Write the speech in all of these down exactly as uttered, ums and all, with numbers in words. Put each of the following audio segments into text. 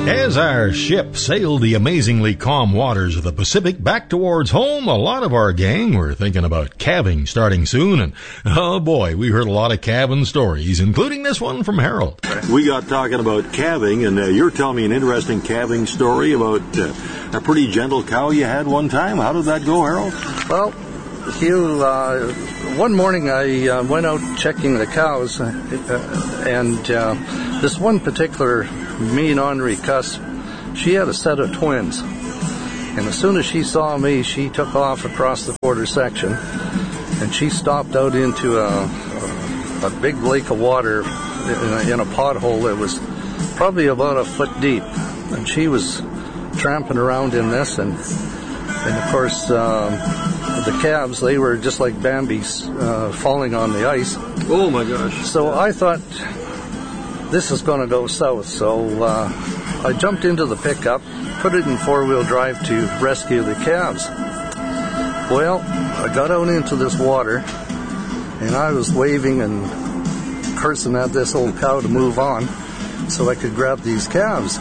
As our ship sailed the amazingly calm waters of the Pacific back towards home, a lot of our gang were thinking about calving starting soon, and oh boy, we heard a lot of calving stories, including this one from Harold. We got talking about calving, and uh, you're telling me an interesting calving story about uh, a pretty gentle cow you had one time. How did that go, Harold? Well, Hugh, uh, one morning I uh, went out checking the cows, uh, and uh, this one particular mean ornery cuss, she had a set of twins. And as soon as she saw me, she took off across the quarter section, and she stopped out into a, a, a big lake of water in a, in a pothole that was probably about a foot deep. And she was tramping around in this, and, and of course, um, the calves, they were just like Bambi's uh, falling on the ice. Oh my gosh. So I thought, this is going to go south. So uh, I jumped into the pickup, put it in four-wheel drive to rescue the calves. Well, I got out into this water, and I was waving and cursing at this old cow to move on so I could grab these calves.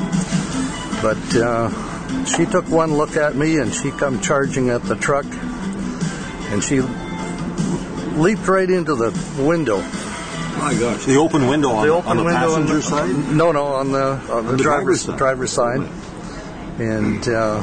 But uh, she took one look at me, and she come charging at the truck, and she leaped right into the window. My gosh. The open window on the, open on the window passenger on the, side? No, no, on the, on the, on the driver's, driver's side. driver's side. And uh,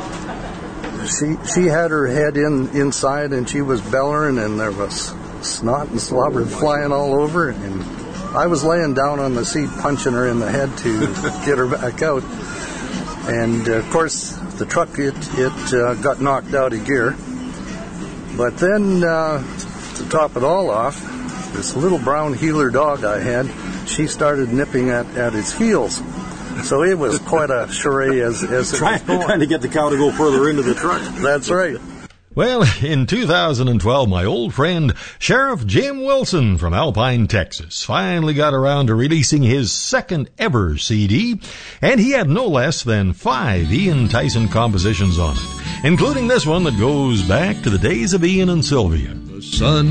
she she had her head in inside, and she was bellowing, and there was snot and slobber flying all over. And I was laying down on the seat punching her in the head to get her back out. And, uh, of course, the truck, it, it uh, got knocked out of gear. But then, uh, to top it all off, this little brown heeler dog I had, she started nipping at, at its heels. So it was quite a charade as, as it Try, was going. Trying to get the cow to go further into the truck. That's right. Well, in two thousand twelve, my old friend Sheriff Jim Wilson from Alpine, Texas, finally got around to releasing his second ever C D, and he had no less than five Ian Tyson compositions on it, including this one that goes back to the days of Ian and Sylvia. The sun